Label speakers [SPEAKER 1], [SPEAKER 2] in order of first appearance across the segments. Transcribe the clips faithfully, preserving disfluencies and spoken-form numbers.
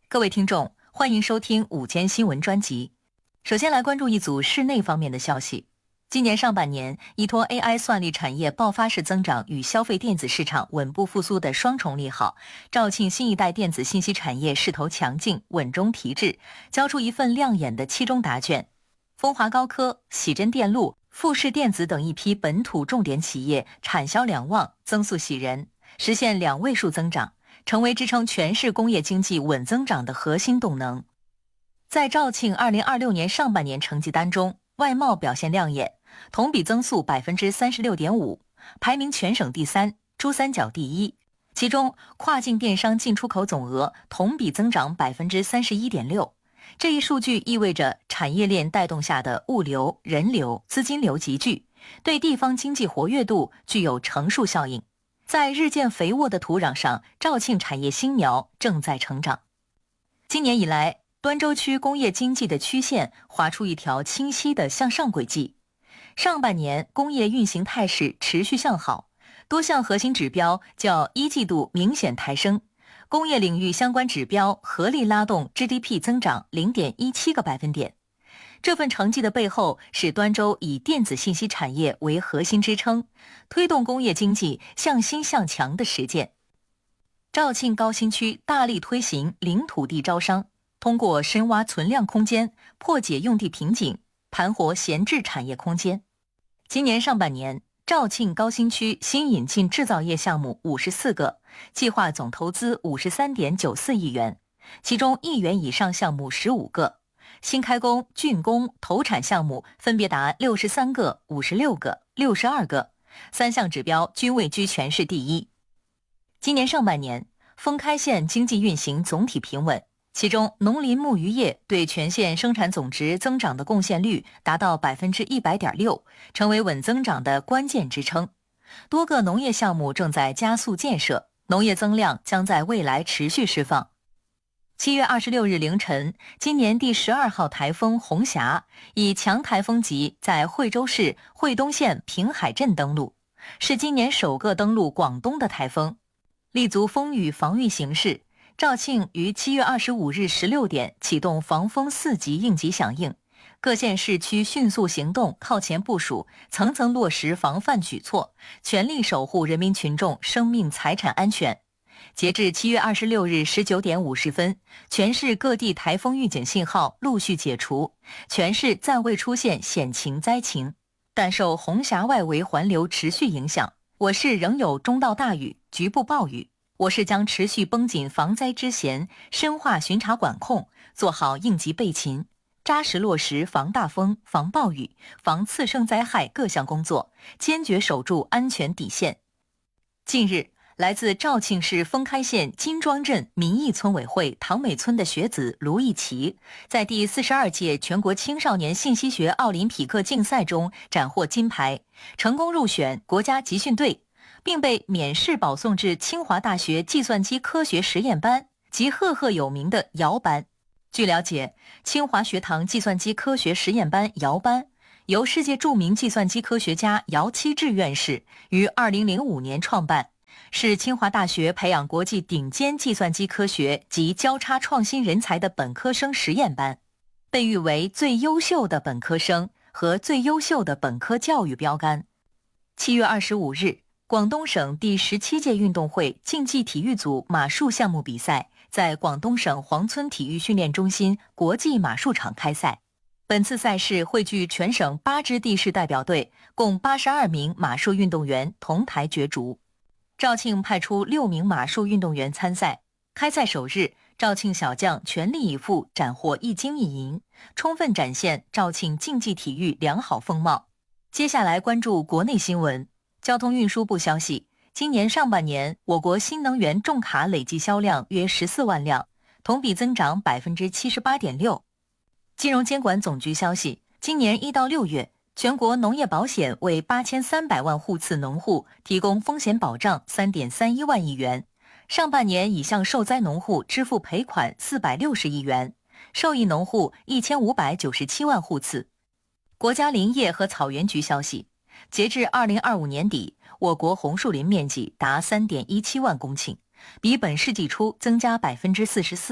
[SPEAKER 1] 各位听众，欢迎收听午间新闻专辑。首先来关注一组室内方面的消息。今年上半年，依托 A I 算力产业爆发式增长与消费电子市场稳步复苏的双重利好，肇庆新一代电子信息产业势头强劲，稳中提质，交出一份亮眼的期中答卷。风华高科、喜真电路、富士电子等一批本土重点企业产销两旺，增速喜人，实现两位数增长，成为支撑全市工业经济稳增长的核心动能。在肇庆二零二六年上半年成绩单中，外贸表现亮眼，同比增速 百分之三十六点五， 排名全省第三，珠三角第一。其中跨境电商进出口总额同比增长 百分之三十一点六， 这一数据意味着产业链带动下的物流、人流、资金流集聚，对地方经济活跃度具有乘数效应。在日渐肥沃的土壤上，肇庆产业新苗正在成长。今年以来，端州区工业经济的曲线划出一条清晰的向上轨迹。上半年工业运行态势持续向好，多项核心指标较一季度明显抬升，工业领域相关指标合力拉动 G D P 增长 零点一七 个百分点。这份成绩的背后是端州以电子信息产业为核心支撑，推动工业经济向新向强的实践。肇庆高新区大力推行零土地招商，通过深挖存量空间，破解用地瓶颈，盘活闲置产业空间。今年上半年，肇庆高新区新引进制造业项目五十四个，计划总投资 五十三点九四亿元，其中亿元以上项目十五个，新开工、竣工、投产项目分别达六十三个、五十六个、六十二个，三项指标均位居全市第一。今年上半年，封开县经济运行总体平稳，其中农林牧渔业对全县生产总值增长的贡献率达到 百分之一百点六， 成为稳增长的关键支撑。多个农业项目正在加速建设，农业增量将在未来持续释放。七月二十六日凌晨，今年第十二号台风红霞以强台风级在惠州市惠东县平海镇登陆，是今年首个登陆广东的台风。立足风雨防御形势，肇庆于七月二十五日十六点启动防风四级应急响应，各县市区迅速行动，靠前部署，层层落实防范举措，全力守护人民群众生命财产安全。截至七月二十六日十九点五十分，全市各地台风预警信号陆续解除，全市暂未出现险情灾情。但受红霞外围环流持续影响，我市仍有中到大雨、局部暴雨。我市将持续绷紧防灾之弦，深化巡查管控，做好应急备勤，扎实落实防大风、防暴雨、防次生灾害各项工作，坚决守住安全底线。近日，来自肇庆市封开县金庄镇民意村委会唐美村的学子卢艺奇，在第四十二届全国青少年信息学奥林匹克竞赛中斩获金牌，成功入选国家集训队，并被免试保送至清华大学计算机科学实验班及赫赫有名的姚班。据了解，清华学堂计算机科学实验班姚班由世界著名计算机科学家姚期智院士于二零零五年创办，是清华大学培养国际顶尖计算机科学及交叉创新人才的本科生实验班，被誉为最优秀的本科生和最优秀的本科教育标杆。七月二十五日，广东省第十七届运动会竞技体育组马术项目比赛在广东省黄村体育训练中心国际马术场开赛。本次赛事汇聚全省八支地市代表队，共八十二名马术运动员同台角逐。肇庆派出六名马术运动员参赛。开赛首日，肇庆小将全力以赴，斩获一金一银，充分展现肇庆竞技体育良好风貌。接下来关注国内新闻。交通运输部消息，今年上半年，我国新能源重卡累计销量约十四万辆，同比增长 百分之七十八点六。金融监管总局消息，今年一到六月，全国农业保险为八千三百万户次农户提供风险保障 三点三一万亿元，上半年已向受灾农户支付赔款四百六十亿元，受益农户一千五百九十七万户次。国家林业和草原局消息，截至二零二五年底，我国红树林面积达 三点一七万公顷，比本世纪初增加 百分之四十四。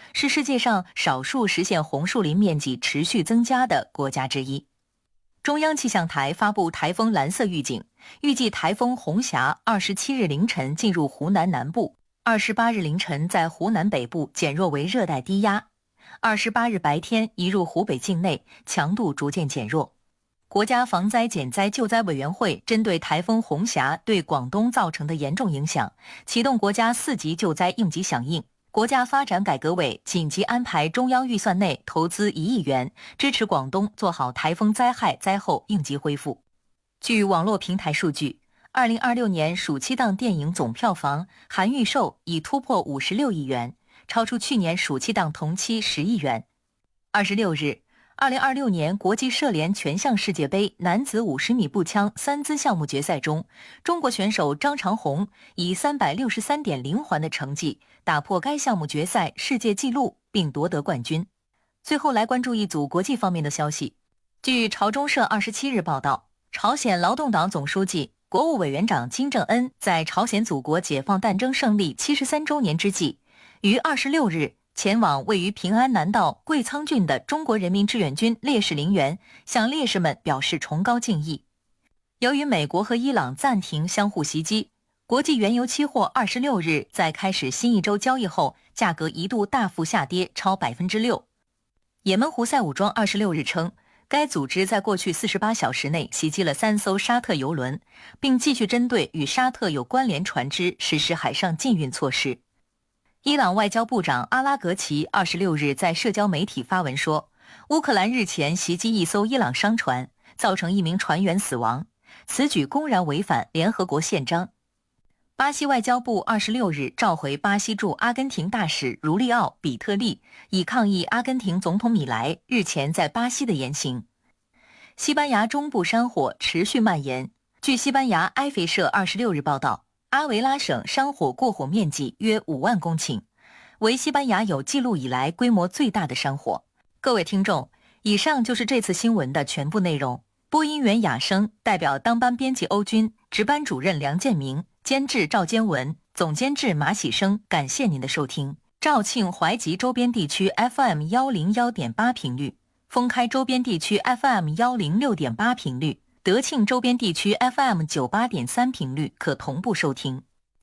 [SPEAKER 1] 是世界上少数实现红树林面积持续增加的国家之一。中央气象台发布台风蓝色预警，预计台风红霞二十七日凌晨进入湖南南部，二十八日凌晨在湖南北部减弱为热带低压，二十八日白天移入湖北境内，强度逐渐减弱。国家防灾减灾救灾委员会针对台风红霞对广东造成的严重影响，启动国家四级救灾应急响应。国家发展改革委紧急安排中央预算内投资一亿元，支持广东做好台风灾害灾后应急恢复。据网络平台数据，二零二六年暑期档电影总票房含预售已突破五十六亿元，超出去年暑期档同期十亿元。二十六日，二零二六年国际射联全项世界杯男子五十米步枪三姿项目决赛中，中国选手张长虹以三百六十三点零环的成绩打破该项目决赛世界纪录，并夺得冠军。最后来关注一组国际方面的消息。据朝中社二十七日报道，朝鲜劳动党总书记、国务委员长金正恩在朝鲜祖国解放战争胜利七十三周年之际，于二十六日前往位于平安南道贵仓郡的中国人民志愿军烈士陵园，向烈士们表示崇高敬意。由于美国和伊朗暂停相互袭击，国际原油期货二十六日在开始新一周交易后，价格一度大幅下跌超百分之六。也门胡塞武装二十六日称，该组织在过去四十八小时内袭击了三艘沙特油轮，并继续针对与沙特有关联船只实施海上禁运措施。伊朗外交部长阿拉格齐二十六日在社交媒体发文说，乌克兰日前袭击一艘伊朗商船，造成一名船员死亡，此举公然违反联合国宪章。巴西外交部二十六日召回巴西驻阿根廷大使茹利奥·比特利，以抗议阿根廷总统米莱日前在巴西的言行。西班牙中部山火持续蔓延，据西班牙埃菲社二十六日报道，阿维拉省山火过火面积约五万公顷，为西班牙有记录以来规模最大的山火。各位听众，以上就是这次新闻的全部内容。播音员雅生代表当班编辑欧军、值班主任梁建明、监制赵坚文、总监制马喜生，感谢您的收听。肇庆怀集周边地区 F M 一零一点八 频率，封开周边地区 F M 一零六点八 频率，德庆周边地区 F M 九十八点三 频率可同步收听。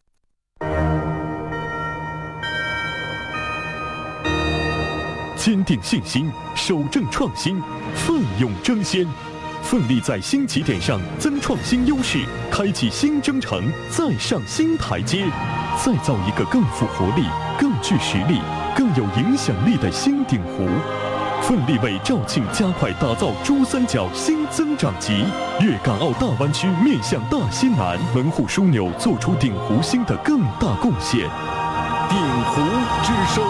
[SPEAKER 2] 坚定信心，守正创新，奋勇争先，奋力在新起点上增创新优势，开启新征程，再上新台阶，再造一个更富活力、更具实力、更有影响力的新鼎湖。奋力为肇庆加快打造珠三角新增长极，粤港澳大湾区面向大西南，门户枢纽做出鼎湖新的更大贡献。鼎湖之声。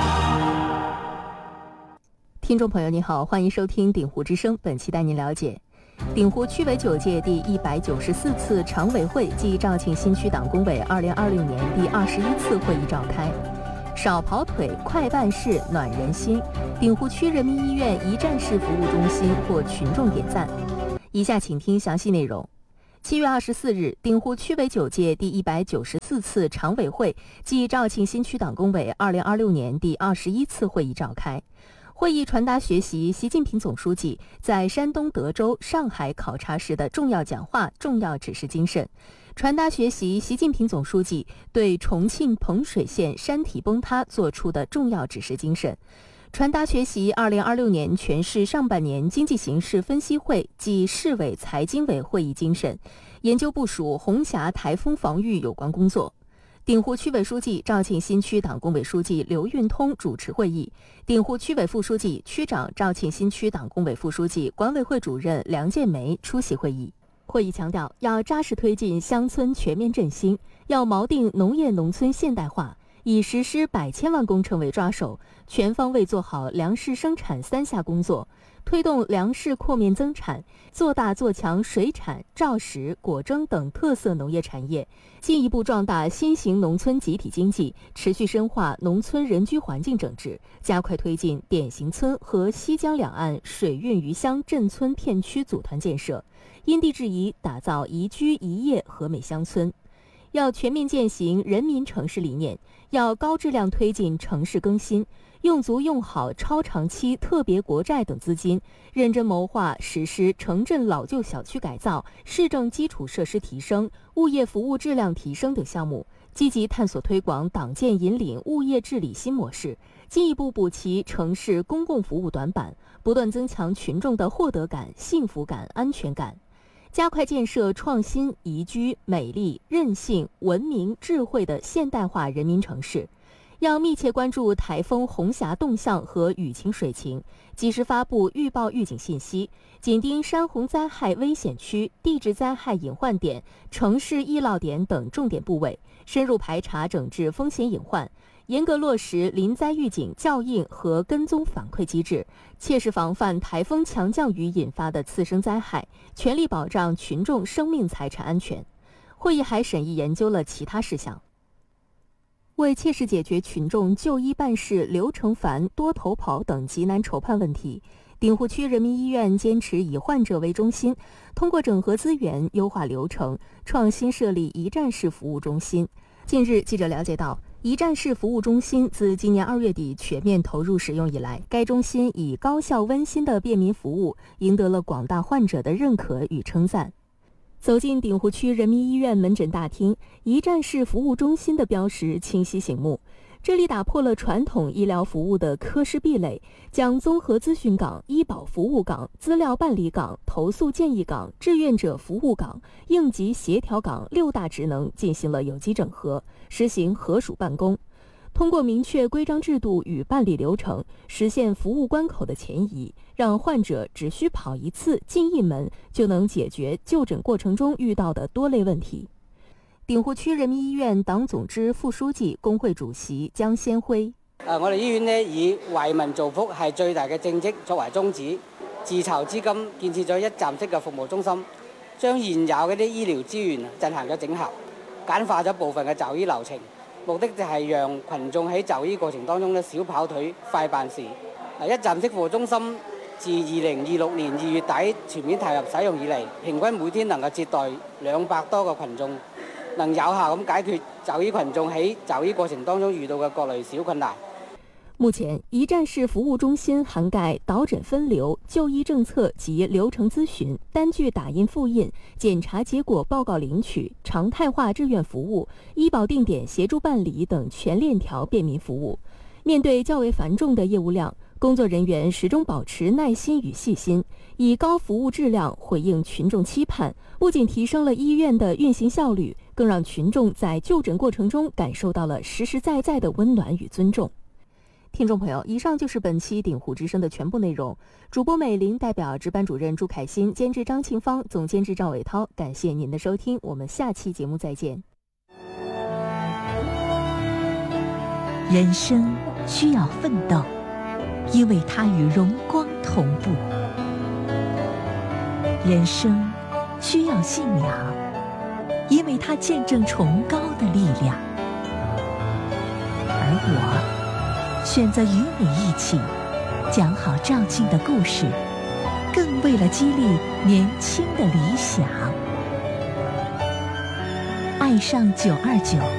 [SPEAKER 3] 听众朋友您好，欢迎收听鼎湖之声，本期带您了解鼎湖区委九届第一百九十四次常委会暨肇庆新区党工委二零二六年第二十一次会议召开。少跑腿，快办事，暖人心。鼎湖区人民医院一站式服务中心获群众点赞。以下请听详细内容。七月二十四日，鼎湖区委九届第一百九十四次常委会暨肇庆新区党工委二零二六年第二十一次会议召开。会议传达学习习近平总书记在山东德州、上海考察时的重要讲话、重要指示精神，传达学习习近平总书记对重庆彭水县山体崩塌作出的重要指示精神，传达学习二零二六年全市上半年经济形势分析会暨市委财经委会议精神，研究部署红霞台风防御有关工作。鼎湖区委书记、肇庆新区党工委书记刘运通主持会议，鼎湖区委副书记、区长、肇庆新区党工委副书记、管委会主任梁建梅出席会议。会议强调，要扎实推进乡村全面振兴，要锚定农业农村现代化，以实施百千万工程为抓手，全方位做好粮食生产三下工作，推动粮食扩面增产，做大做强水产、稻食、果蒸等特色农业产业，进一步壮大新型农村集体经济，持续深化农村人居环境整治，加快推进典型村和西江两岸水运渔乡镇村片区组团建设，因地制宜打造宜居宜业和美乡村。要全面践行人民城市理念， 要高质量推进城市更新，用足用好超长期特别国债等资金，认真谋划实施城镇老旧小区改造、市政基础设施提升、物业服务质量提升等项目，积极探索推广党建引领物业治理新模式，进一步补齐城市公共服务短板，不断增强群众的获得感、幸福感、安全感。加快建设创新、宜居、美丽、韧性、文明、智慧的现代化人民城市。要密切关注台风红霞动向和雨情水情，及时发布预报预警信息，紧盯山洪灾害危险区、地质灾害隐患点、城市易涝点等重点部位，深入排查整治风险隐患，严格落实临灾预警校应和跟踪反馈机制，切实防范台风强降雨引发的次生灾害，全力保障群众生命财产安全。会议还审议研究了其他事项。为切实解决群众就医办事流程繁、多头跑等急难愁盼问题，鼎湖区人民医院坚持以患者为中心，通过整合资源、优化流程，创新设立一站式服务中心。近日，记者了解到，一站式服务中心自今年二月底全面投入使用以来，该中心以高效温馨的便民服务，赢得了广大患者的认可与称赞。走进鼎湖区人民医院门诊大厅，一站式服务中心的标识清晰醒目。这里打破了传统医疗服务的科室壁垒，将综合咨询岗、医保服务岗、资料办理岗、投诉建议岗、志愿者服务岗、应急协调岗六大职能进行了有机整合，实行合署办公。通过明确规章制度与办理流程，实现服务关口的前移，让患者只需跑一次进一门，就能解决就诊过程中遇到的多类问题。鼎湖區人民醫院黨總支副書記、工會主席江先輝：
[SPEAKER 4] 誒，我哋醫院呢以為民造福係最大嘅政績作為宗旨，自籌資金建設咗一站式嘅服務中心，將現有嗰啲醫療資源進行咗整合，簡化咗部分嘅就醫流程，目的就係讓群眾喺就醫過程當中咧少跑腿、快辦事。一站式服務中心自二零二六年二月底全面投入使用以嚟，平均每天能夠接待兩百多個群眾，能有效咁解決就醫群眾喺就醫過程當中遇到嘅各類小困難。
[SPEAKER 3] 目前，一站式服務中心涵蓋導診分流、就醫政策及流程諮詢、單據打印複印、檢查結果報告領取、常態化志願服務、醫保定點協助辦理等全鏈條便民服務。面對較為繁重的業務量，工作人員始終保持耐心與細心，以高服務質量回應群眾期盼，不僅提升了醫院的運行效率，更讓群眾在就診過程中感受到了實實在在的溫暖與尊重。聽眾朋友，以上就是本期鼎湖之聲的全部內容。主播美玲代表值班主任朱凱欣、監製張慶芳、總監製趙偉濤，感謝您的收聽，我們下期節目再見。
[SPEAKER 1] 人生需要奮鬥，因為它與榮光同步；人生需要信仰，因為它見證崇高的力量。而我選擇與你一起講好趙靜的故事，更為了激勵年輕的理想。愛上九二九。